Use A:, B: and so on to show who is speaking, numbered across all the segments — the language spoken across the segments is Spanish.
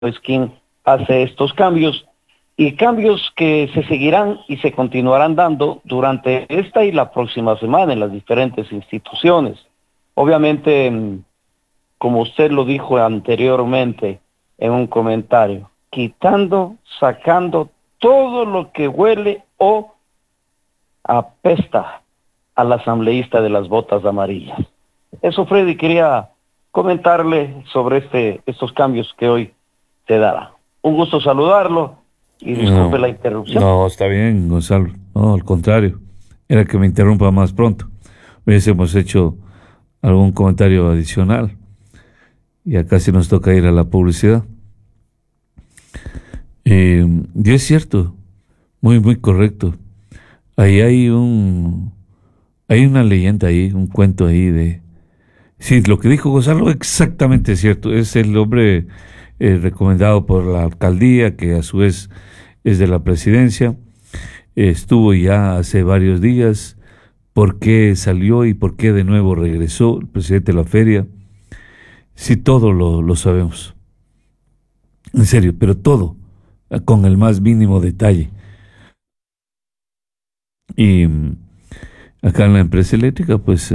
A: es quien hace estos cambios, y cambios que se seguirán y se continuarán dando durante esta y la próxima semana en las diferentes instituciones. Obviamente, como usted lo dijo anteriormente en un comentario, quitando, sacando todo lo que huele o apesta al asambleísta de las botas amarillas. Eso, Freddy, quería comentarle sobre estos cambios que hoy se dará. Un gusto saludarlo y disculpe la interrupción.
B: No, está bien, Gonzalo. No, al contrario. Era que me interrumpa más pronto. Hubiésemos hecho algún comentario adicional. Y acá sí nos toca ir a la publicidad. Y es cierto, muy correcto. Ahí hay una leyenda ahí, un cuento ahí de... Sí, lo que dijo Gonzalo exactamente es cierto. Es el hombre recomendado por la alcaldía, que a su vez es de la presidencia. Estuvo ya hace varios días. ¿Por qué salió y por qué de nuevo regresó el presidente de la feria? Sí, todo lo sabemos. En serio, pero todo, con el más mínimo detalle. Y acá en la empresa eléctrica, pues,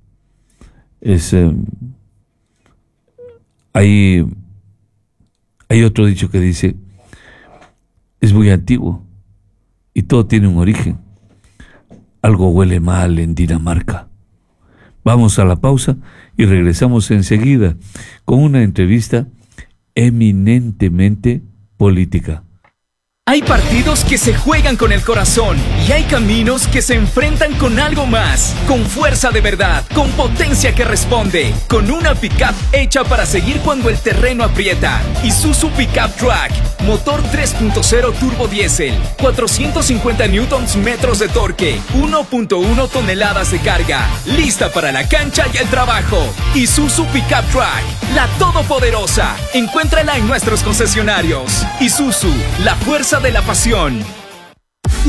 B: hay otro dicho que dice, es muy antiguo y todo tiene un origen. Algo huele mal en Dinamarca. Vamos a la pausa y regresamos enseguida con una entrevista eminentemente política.
C: Hay partidos que se juegan con el corazón y hay caminos que se enfrentan con algo más, con fuerza de verdad, con potencia que responde, con una pickup hecha para seguir cuando el terreno aprieta. Isuzu Pickup Track, motor 3.0 turbo diésel, 450 newtons metros de torque, 1.1 toneladas de carga, lista para la cancha y el trabajo. Isuzu Pickup Track, la todopoderosa. Encuéntrala en nuestros concesionarios. Isuzu, la fuerza de la pasión.